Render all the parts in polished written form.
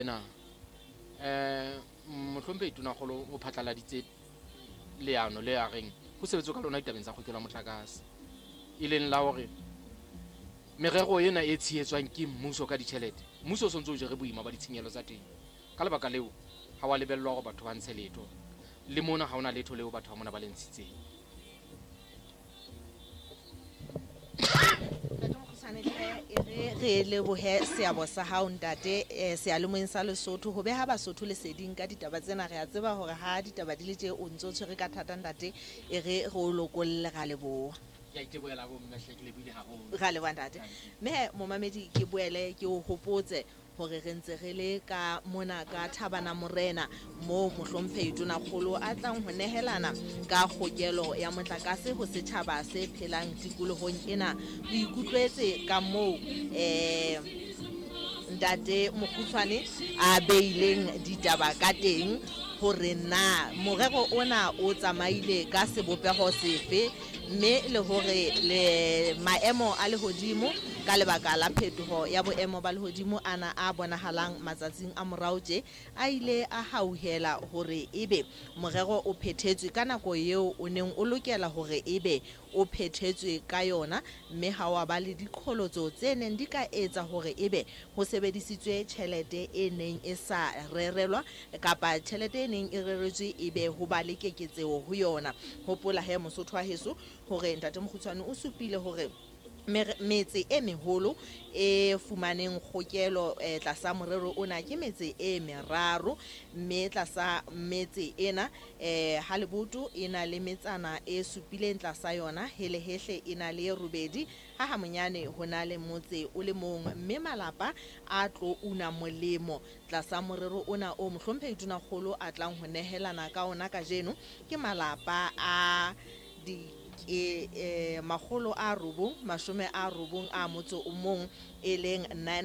na mohlompe tuna golo o phatlaladitse leano le a reng go sebetso ka lona ditabeng tsa kgokelo motlakase e leng la hore merero ena e tshehetswang ke mmuso ka ditjhelete mmuso o sontse o jere boima ba ditshenyelo tsa teng ka lebaka leo ha wa lebellwa hore batho ba ntshe letho le mona ha ona letho leo batho ba mona ba lentshitseng. Re lebohe seabo sa hao ntate sealemoeng sa Lesotho ho beha Basotho leseding ka ditaba tsena re a tseba hore ha ditaba di le tje o ntso tshwere ka thata ntate e re o lokolle ga leboha Ya iteboela bo mmehle ke lebile haholo ga leboha ntate mme momamedi ke boele ke o hopotse hore re ntse re le ka mona ka Thabana Morena mo mohlomphehi tonakgolo a tlang ho nehelana ka kgokelo ya motlakase ho setjhaba se phelang tikolohong ena o ikutlwetse ka moo ntate Mokgutshwane a beileng ditaba ka teng hore na morero ona o tsamaile ka sebopeho sefe mme le hore le maemo a lehodimo ka lebaka la phetoho ya boemo ba lehodimo ana a bonahalang matsatsing a morao tje a ile a hauhela hore ebe morero o phethetswe ka nako eo o neng o lokela hore ebe o phethetswe ka yona mme ha wa ba le diqholotso tse neng di ka etsa hore ebe ho sebedisitswe tjhelete e neng e sa rerelwa kapa tjhelete e neng e reretswe ebe ho ba le keketseho ho yona. Hopola he Mosotho wa heso hore ntate Mokgutshwane o supile hore metse e meholo e fumaneng kgokelo tlasa morero ona ke metse e meraro mme tlasa metse ena ha leboto e na le metsana e supileng tlasa yona hele hehle e na le robedi ha monyane ho na le motse o le mong mme malapa a tlo una molemo tlasa morero ona o mohlomphehi tonakgolo a tlang ho nehelana ka ona ka jeno ke malapa a makgolo a robong mashome a robong a motso o mong e leng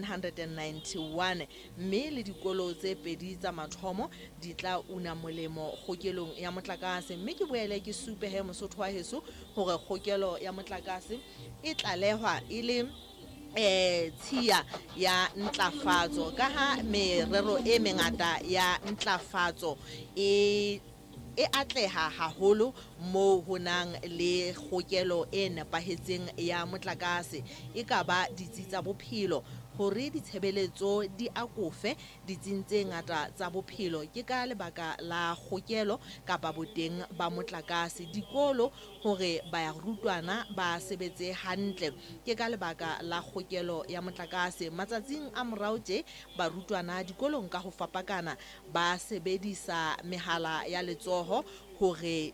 991 mme le dikolo tse pedi tsa mathomo di tla una molemo kgokelong ya motlakase mme ke boele ke supe he Mosotho wa heso hore kgokelo ya motlakase e tlalehwa e le tshiya ya ntlafatso ka ha merero e mengata ya ntlafatso e atleha haholo moo ho nang le kgokelo e nepahetseng ya motlakase e ka ba ditsi tsa bophelo hore ditshebeletso di akofe ditsing tse ngata tsa bophelo ke ka lebaka la kgokelo kapa boteng ba motlakase dikolo hore barutwana ba sebetse hantle ke ka lebaka la kgokelo ya motlakase matsatsing a morao tje barutwana dikolong ka ho fapakana ba sebedisa mehala ya letsoho hore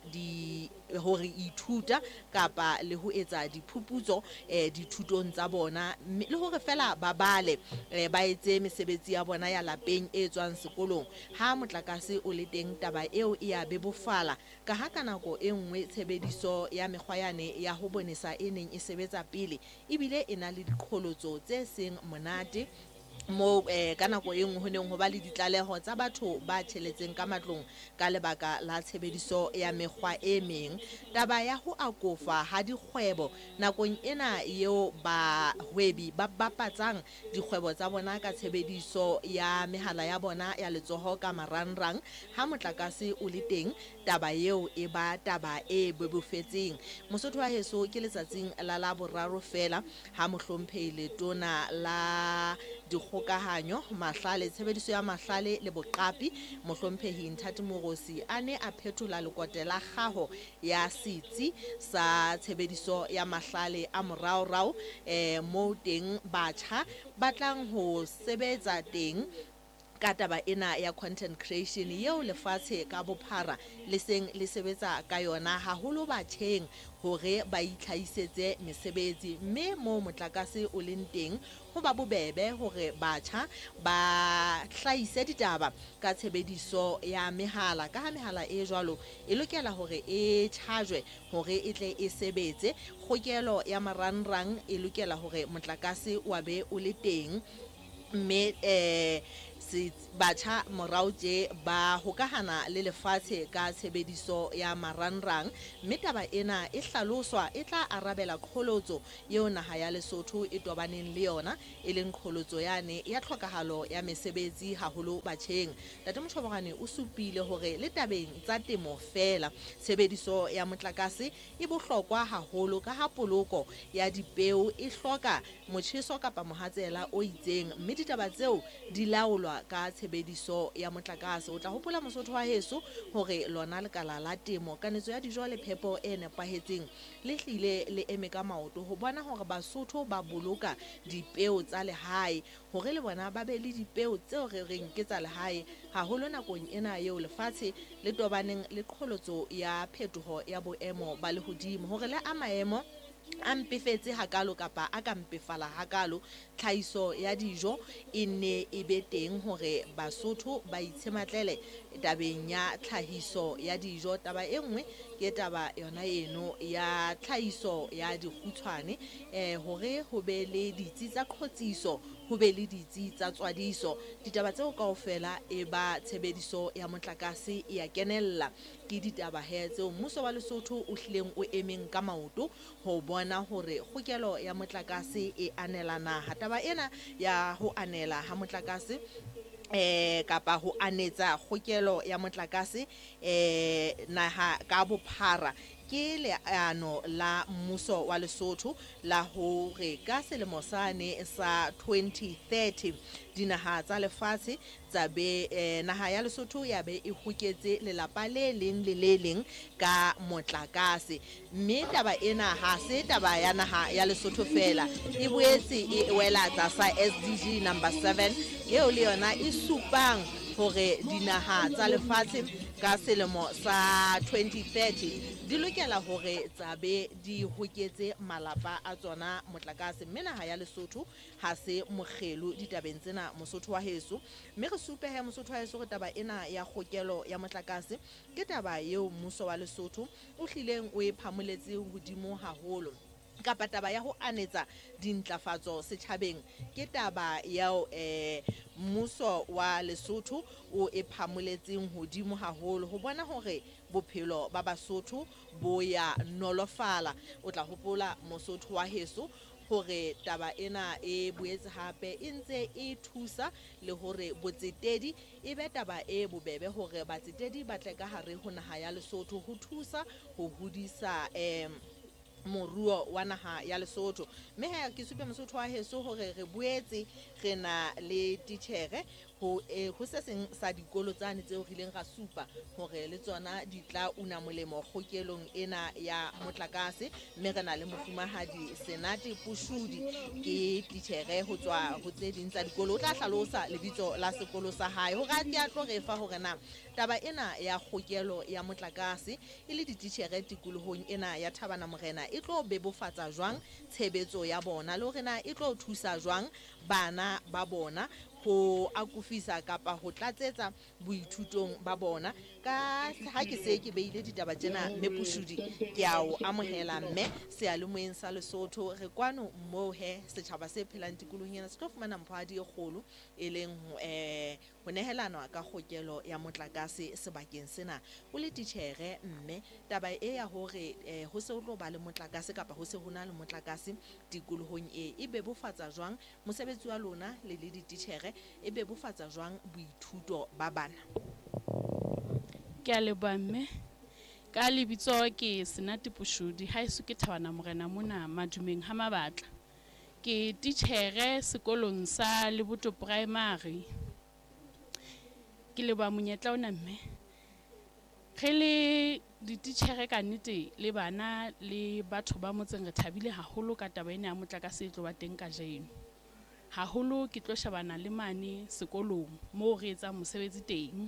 ithuta kapa le ho etsa diphuputso dithutong tsa bona le hore fela ba bale ba etse mesebetsi ya bona ya lapeng e tswang sekolong ha motlakase o le teng taba eo e a bebofala ka ha ka nako e nngwe tshebediso ya mekgwa yane ya ho bonesa e neng e sebetsa pele ebile e na le diqholotso tse seng monate mo ka nako e nngwe ho neng ho ba le ditlaleho tsa batho ba tjheletseng ka matlong ka lebaka la tshebediso ya mekgwa e meng taba ya ho akofa ha dikgwebo nakong ena eo bahwebi ba bapatsang dikgwebo tsa bona ka tshebediso ya mehala ya bona ya letsoho ka marangrang ha motlakase o le teng taba eo e ba taba e bebofetseng Mosotho wa heso ke letsatsing la boraro fela ha mohlomphehi letona la dikgokahanyo mahlale tshebediso ya mahlale le boqapi mohlomphehi Nthati Morosi a ne a phethola lekote la kgaho ya setsi sa tshebediso ya mahlale a moraorao moo teng batjha ba tlang ho sebetsa teng ka taba ena ya content creation eo lefatshe ka bophara le seng le sebetsa ka yona haholo batjheng hore ba itlhahisetse mesebetsi mme moo motlakase o leng teng ho ba bobebe hore batjha ba hlahise ditaba ka tshebediso ya mehala ka ha mehala e jwalo e lokela hore e charge hore e tle e sebetse kgokelo ya marangrang e lokela hore motlakase wa be o le teng mme batjha morao tje ba hokahana le lefatshe ka tshebediso ya marangrang, mme taba ena e hlaloswa e tla arabela qholotso eo naha ya Lesotho e tobaneng le yona, e leng qholotso yane ya tlhokahalo ya mesebetsi haholo batjheng. Tate Motjhobogane o supile hore le tabeng tsa temo fela tshebediso ya motlakase e bohlokwa haholo ka ha poloko ya dipeo e hloka motjheso kapa mohatsela o itseng, mme ditaba tseo di laolwa ka tshebediso ya motlakase. O tla hopola Mosotho wa heso hore lona lekala la temo, kanetso ya dijo le phepo e nepahetseng le hlile le eme ka maoto ho bona hore Basotho ba boloka dipeo tsa lehae, hore le bona ba be le dipeo tseo re reng ke tsa lehae, haholo nakong ena eo lefatshe le tobaneng le qholotso ya phetoho ya boemo ba lehodimo, hore le a maemo a mpefetse hakalo kapa a ka mpefala hakalo, tlhahiso ya dijo e ne e be teng hore Basotho ba itshematlele tabeng ya tlhahiso ya dijo. Taba e nngwe ke taba yona eno ya tlhahiso ya dikgutshwane, hore ho be le ditsi tsa qhotsiso, ho be le ditsi tsa tswadiso. Ditaba tseo kaofela e ba tshebediso ya motlakase ya kenella ke ditaba he tseo mmuso wa Lesotho o hlileng o emeng ka maoto ho bona hore kgokelo ya motlakase e anela naha. Taba ena ya ho anela ha motlakase kapa ho anetsa kgokelo ya motlakase naha ka bophara ke leano la mmuso wa Lesotho la hore ka selemo sane sa 2030 dinaha tsa lefatshe tsa be naha ya Lesotho ya be e hoketse lelapa le leng le le leng ka motlakase. Mme taba ena ha se taba ya naha ya Lesotho fela, e boetse e wela tlasa SDG number 7 eo le yona e supang hore dinaha tsa lefatshe ka selemo sa 2030 di lokela hore tsabe di hoketse malapa a tsona motlakase. Mme naha ya Lesotho ha se mokgelo ditabeng tsena Mosotho wa heso, mme re supehe Mosotho wa heso hore taba ena ya kgokelo ya motlakase ke taba eo mmuso wa Lesotho o hlileng o e phamoletse hodimo haholo, kapa taba ya ho anetsa dintlafatso setjhabeng ke taba ya mmuso wa Lesotho o e phamoletseng hodimo haholo ho bona hore bophelo ba Basotho bo ya nolofala. O tla hopola Mosotho wa heso hore taba ena e boetse hape e ntse e thusa le hore botsetedi e be taba e bobebe hore batsetedi ba tle ka hare ho naha ya Lesotho ho thusa ho hodisa moruo wa naha ya Lesotho. Mme ha ke supe Mosotho wa heso hore re boetse re na le titjhere ho se seng sa dikolo tsane tseo re ileng ra supa hore le tsona di tla una molemo kgokelong ena ya motlakase. Mme re na le mofumahadi Senate Pushudi ke titjhere ho tswa ho tse ding tsa dikolo, o tla hlalosa lebitso la sekolo sa hae hore a ke a tlo re fa hore na taba ena ya kgokelo ya motlakase e le dititjhere tikolohong ena ya Thabana Morena e tlo bebofatsa jwang tshebetso ya bona, le hore na e tlo thusa jwang bana ba bona ho akofisa kapa ho tlatsetsa boithutong ba bona. Ka ha ke se ke beile ditaba tsena mme Pushudi ke a o amohela mme seyalemoyeng sa Lesotho re kwano mo he setjhaba se phelang tikolohong ena se tlo fumana mphadi e kgolo e leng ho nehelana ka kgokelo ya motlakase sebakeng sena. O le titjhere mme taba e ya hore ho se ho tlo ba le motlakase kapa ho se ho na le motlakase tikolohong e bebofatsa jwang mosebetsi wa lona le dititjhere, e bebofatsa jwang boithuto ba bana. Ke a leboha mme. Ka lebitso ke Senate Pushudi, ha eso ke Thabana Morena mona madumeng ha Mabatla. Ke titjhere sekolong sa Leboto Primary. Ke leboha monyetla ona mme. Re le dititjhere ka nnete le bana le batho ba motseng re thabile haholo ka taba ena ya motlakase e tlo ba teng kajeno. Haholo ke tlo shebana le mane sekolong moo re etsang mosebetsi teng.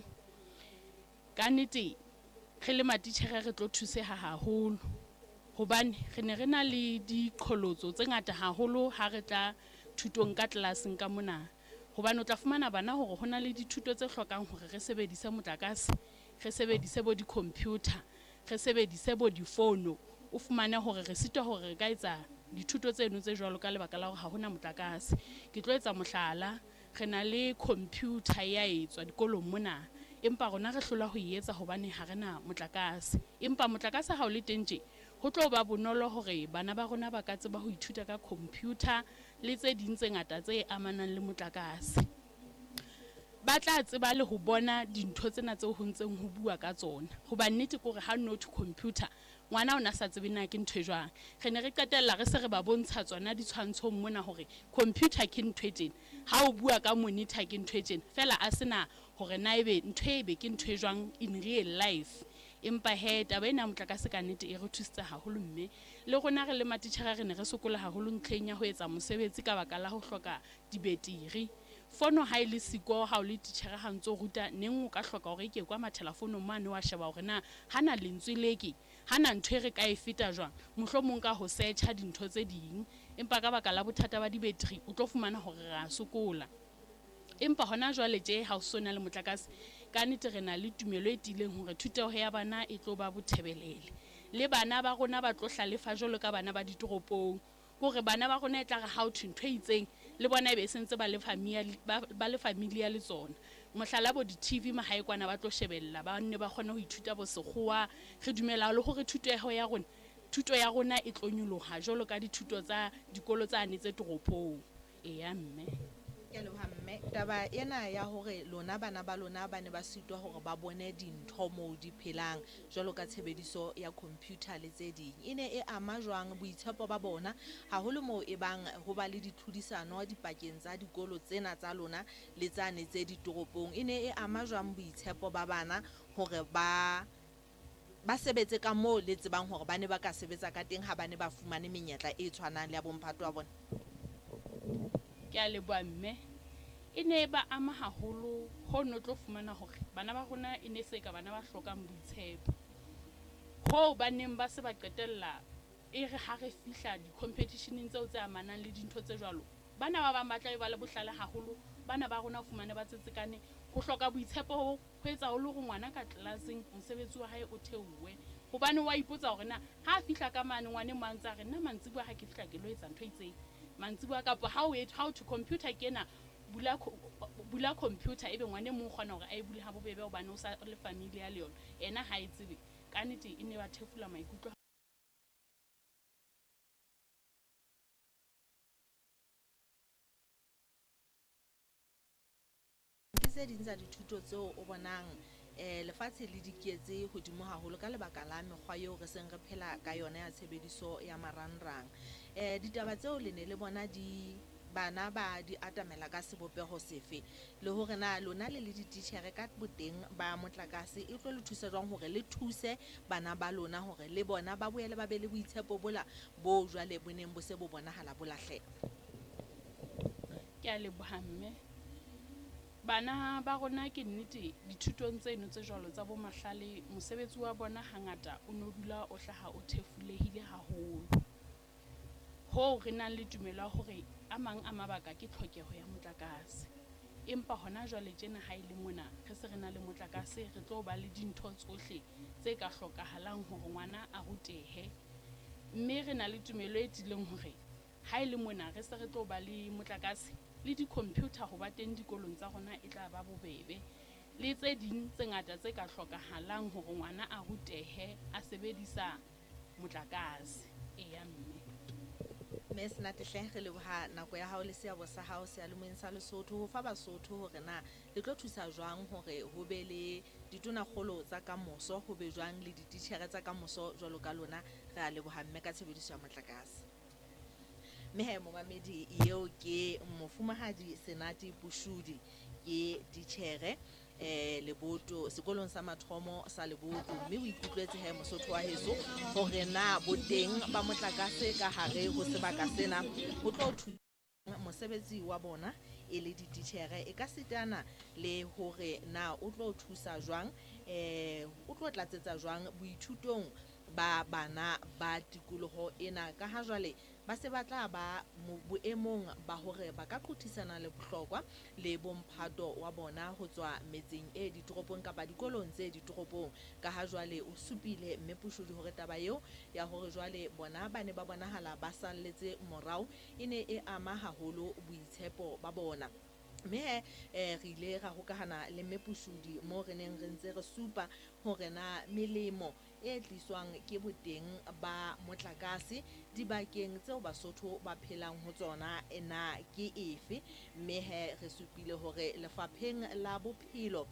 Ka nnete re le matitjhere re tlo thuseha haholo hobane re ne re na le diqholotso tse ngata haholo ha re tla thutong ka tlelaseng ka mona, hobane o tla fumana bana hore hona le dithuto tse hlokang hore re sebedise motlakase, re sebedise bo di-computer, re sebedise bo difono. O fumane hore re sitwa hore re ka etsa dithuto tseno tse jwalo ka lebaka la hore ha hona motlakase. Ke tlo etsa mohlala, re na le computer ya etswa dikolong mona, empa rona re hlola ho etsa hobane ha rena motlakase. Empa motlakase ha o le teng tje, ho tlo ba bonolo hore bana ba rona ba ka tseba ho ithuta ka computer le tse ding tse ngata tse amanang le motlakase. Ba tla tseba le ho bona dintho tsena tseo ho ntseng ho bua ka tsona. Hoba nnete ke hore ha no to computer, ngwana o na sa tsebe na ke ntho e jwang. Re ne re qetella re se re ba bontsha tsona ditshwantshong mona hore computer ke ntho e tjena, ha o bua ka monitor ke ntho e tjena, fela a sena hore na ebe ntho e be ke ntho e jwang in real life. Empa he taba ena motlakase ka nnete e re thusitse haholo, mme le rona re le matitjhere re ne re sokola haholo ntlheng ya ho etsa mosebetsi ka baka la ho hloka dibetiri. Fono ha ile siko ha o le titjhere ha ntso ruta neng o ka hloka hore ke kwa mathelefono mane wa sheba hore na hana lentswe leke hana ntho e re ka e feta jwang, mohlomong ka ho searcha dintho tse ding. Empa ka baka la bothata ba dibetiri o tlo fumana hore ra sokola. Empa hona jwale tje ha o sona le motlakase, ka nnete re na le tumelo e tileng hore thuteho ya bana e tlo ba bothebelele, le bana ba rona ba tlo hlalefa jwalo ka bana ba ditoropong. Hore bana ba rona e tla re ha o thwe ntho e itseng le bona e be sentse ba le familia le tsona. Mohlala bo di-TV mahae kwana ba tlo shebella ba nne ba kgone ho ithuta bo sekgowa. Re dumela le hore thuto ya rona e tlo nyoloha jwalo ka dithuto tsa dikolo tsane tse toropong. Eya mme. Ke leboha mme. Taba ena ya hore lona bana ba lona ba ne ba sitwa hore ba bone dintho moo di phelang jwalo ka tshebediso ya computer le tse ding, e ne e ama jwang boitshepo ba bona, haholo moo e bang ho ba le ditlhodisano dipakeng tsa dikolo tsena tsa lona le tsane tse ditoropong. E ne e ama jwang boitshepo ba bana hore ba sebetse ka moo le tsebang hore ba ne ba ka sebetsa ka teng ha ba ne ba fumane menyetla e tshwanang le ya bomphato wa bona? Ke a leboha mme. E ne ba ama haholo ho no tlo fumana hore bana ba rona e ne se ka bana ba hlokang boitshepo. Ho ba neng ba se ba qetella e re ha re fihla di-competitioneng tseo tse amanang le dintho tse jwalo, bana ba bang ba tla ba le bohlale haholo. Bana ba rona o fumane ba tsetsekane ho hloka boitshepo ho etsa ho le hore ngwana ka tlelaseng mosebetsi wa hae o theowe. Hobane wa ipotsa hore na ha fihla ka mane ngwane mo antsa re nna mantsibuwa ha ke fihla ke lo etsa ntho e itseng. Mantsibuwa kapa how to computer kena bula computer ebe ngwane mo kgona hore a e bule ha bobebe hobane o sa le familia le yona, ena ha e tsebe. Ka nnete e ne ba thefula maikutlo. Ke tse ding tsa dithuto tseo o bonang lefatshe le diketse hodimo haholo ka lebaka la mekgwa eo re seng re phela ka yona ya tshebediso ya marangrang. Ditaba tseo le ne le bona bana ba di atamela ka sebopeho sefe, le hore na lona le dititjhere ka boteng ba motlakase e tlo le thusa jwang hore le thuse bana ba lona hore le bona ba boele ba be le boitshepo bola bo jwale bo neng bo se bo bonahala bo lahleha? Ke a leboha mme. Bana ba rona ke nnete dithutong tseno tse jwalo tsa bo mahlale, mosebetsi wa bona hangata o no dula o hlaha o thefulehile haholo. Ho re nang le tumelo hore a mang a mabaka ke tlhokeho ya motlakase. Empa hona jwale tjena ha ile mona re se re na le motlakase, re tlo ba le dintho tsohle tse ka hlokahalang hore ngwana a rutehe. Mme re na le tumelo e tileng hore ha ile mona re se re tlo ba le motlakase le di-computer ho ba teng dikolong tsa rona e tla ba bobebe, le tse ding tse ngata tse ka hlokahalang hore ngwana a rutehe a sebedisa motlakase. Eya mme. Mme Senate re leboha nako ya hao le seabo sa hao seyalemoyeng sa Lesotho ho fa Basotho hore na le tlo thusa jwang hore ho be le ditonakgolo tsa kamoso, ho be jwang le dititjhere tsa kamoso jwalo ka lona. Re a leboha mme ka tshebediso ya motlakase. Mme momamedi eo ke Mofumahadi Senate Pushudi, ke titjhere Leboto sekolong sa mathomo sa Leboto, mme o ikutlwetse Mosotho wa heso hore na boteng ba motlakase ka hare ho sebaka sena ho tlo thusa mosebetsi wa bona e le dititjhere, e ka sitana le hore na o tlo thusa jwang, o tlo tlatsetsa jwang boithutong ba bana ba tikoloho ena, ka ha jwale ba se batla ba boemong ba hore ba ka qothisana le bohlokwa le bomphato wa bona ho tswa metseng e ditoropong kapa dikolong tse ditoropong. Ka ha jwale o supile mme Pushudi hore taba eo ya hore jwale bona ba ne ba bonahala ba salletse morao e ne e ama haholo boitshepo ba bona. mme re ile ra hokahana le Mepushudi mo re neng re ntse re supa hore na melemo e tliswang ke boteng ba motlakase dibakeng tseo Basotho ba phelang ho tsona na ke efe, mme re supile hore lefapheng la bophelo